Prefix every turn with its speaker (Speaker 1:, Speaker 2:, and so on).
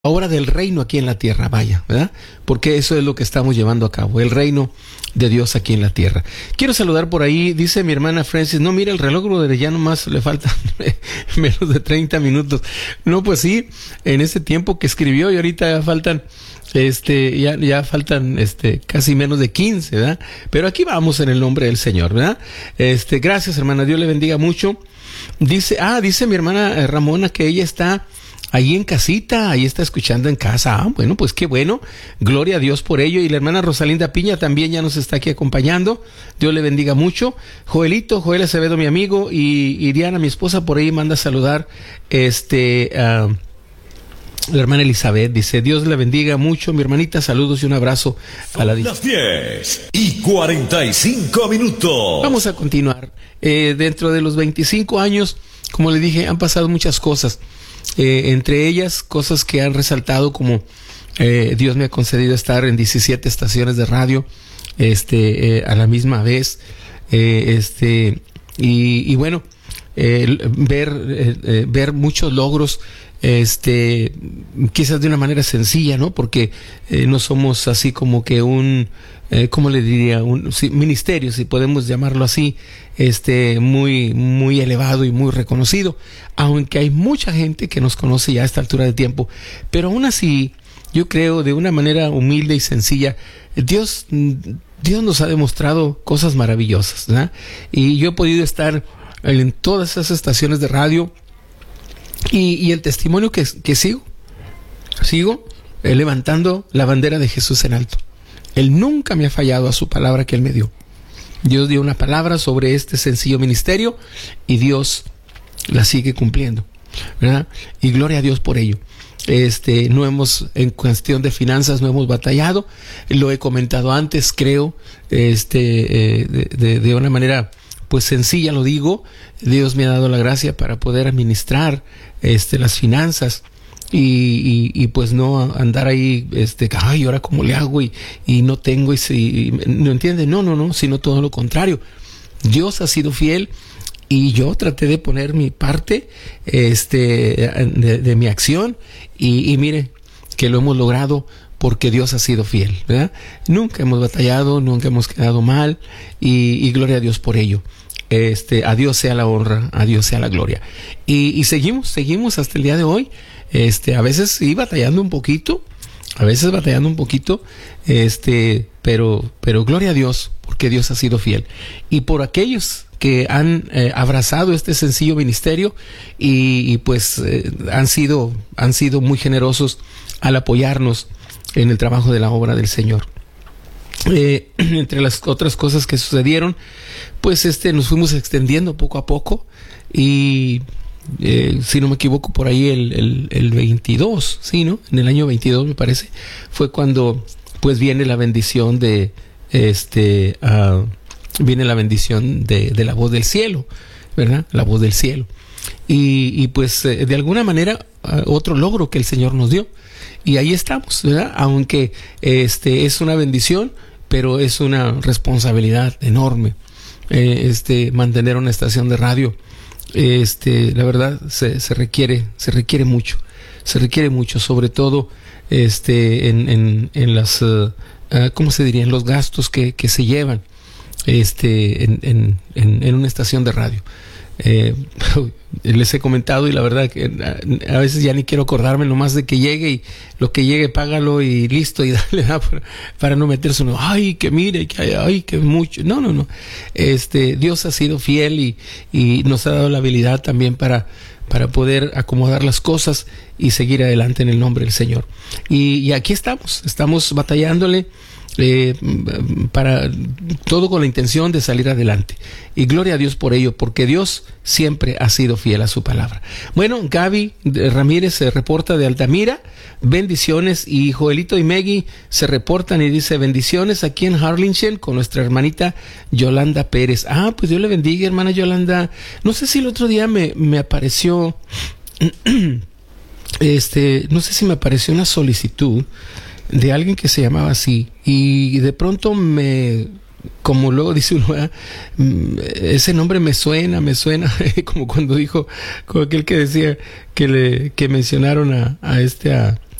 Speaker 1: obra del reino aquí en la tierra, vaya, ¿verdad? Porque eso es lo que estamos llevando a cabo, el reino de Dios aquí en la tierra. Quiero saludar por ahí, dice mi hermana Francis, no, mira el reloj, brother, ya nomás le faltan menos de 30 minutos. No, pues sí, en ese tiempo que escribió y ahorita ya faltan, ya faltan, casi menos de 15, ¿verdad? Pero aquí vamos en el nombre del Señor, ¿verdad? Gracias, hermana, Dios le bendiga mucho. Dice mi hermana Ramona que ella está ahí en casita, ahí está escuchando en casa. Ah, bueno, pues qué bueno. Gloria a Dios por ello. Y la hermana Rosalinda Piña también ya nos está aquí acompañando. Dios le bendiga mucho. Joel Acevedo, mi amigo, y Diana, mi esposa, por ahí manda a saludar. La hermana Elizabeth dice, Dios le bendiga mucho, mi hermanita, saludos y un abrazo a la distancia.
Speaker 2: Las 10:45.
Speaker 1: Vamos a continuar. Dentro de los 25 años, como le dije, han pasado muchas cosas. Entre ellas, cosas que han resaltado como Dios me ha concedido estar en 17 estaciones de radio a la misma vez. Y bueno, ver muchos logros, quizás de una manera sencilla, ¿no? Porque no somos así como que ¿cómo le diría? Ministerio, si podemos llamarlo así, muy, muy elevado y muy reconocido, aunque hay mucha gente que nos conoce ya a esta altura de tiempo, pero aún así, yo creo, de una manera humilde y sencilla, Dios nos ha demostrado cosas maravillosas, ¿verdad? Y yo he podido estar en todas esas estaciones de radio, y el testimonio que sigo levantando la bandera de Jesús en alto. Él nunca me ha fallado a su palabra que Él me dio. Dios dio una palabra sobre este sencillo ministerio y Dios la sigue cumpliendo, ¿verdad? Y gloria a Dios por ello. No hemos, en cuestión de finanzas, no hemos batallado. Lo he comentado antes, creo, de una manera pues sencilla lo digo. Dios me ha dado la gracia para poder administrar las finanzas. Y pues no andar ahí, ay, ahora cómo le hago y no tengo, no entiende, no, sino todo lo contrario. Dios ha sido fiel y yo traté de poner mi parte, de mi acción y mire que lo hemos logrado porque Dios ha sido fiel, ¿verdad? Nunca hemos batallado, nunca hemos quedado mal y gloria a Dios por ello. A Dios sea la honra, a Dios sea la gloria. Y seguimos hasta el día de hoy. A veces sí batallando un poquito, pero gloria a Dios, porque Dios ha sido fiel. Y por aquellos que han abrazado este sencillo ministerio y pues han sido muy generosos al apoyarnos en el trabajo de la obra del Señor. Entre las otras cosas que sucedieron, pues nos fuimos extendiendo poco a poco y si no me equivoco por ahí el 22, sí, ¿no? En el año 22 me parece, fue cuando pues viene la bendición de la voz del cielo, ¿verdad? La voz del cielo. Y pues de alguna manera otro logro que el Señor nos dio. Y ahí estamos, ¿verdad? Aunque es una bendición, pero es una responsabilidad enorme mantener una estación de radio. La verdad se requiere mucho, sobre todo en las ¿cómo se diría? En los gastos que se llevan en una estación de radio. Les he comentado y la verdad que a veces ya ni quiero acordarme, nomás de que llegue y lo que llegue págalo y listo y dale, para no meterse uno, ay, que mire, que mucho. No. Dios ha sido fiel y nos ha dado la habilidad también para poder acomodar las cosas y seguir adelante en el nombre del Señor. Y aquí estamos batallándole para todo con la intención de salir adelante. Y gloria a Dios por ello, porque Dios siempre ha sido fiel a su palabra. Bueno, Gaby Ramírez se reporta de Altamira, bendiciones, y Joelito y Maggie se reportan y dice bendiciones aquí en Harlingen con nuestra hermanita Yolanda Pérez. Ah, pues Dios le bendiga, hermana Yolanda. No sé si el otro día me apareció no sé si me apareció una solicitud de alguien que se llamaba así, y de pronto como luego dice uno, ese nombre me suena, como cuando dijo, como aquel que decía que mencionaron a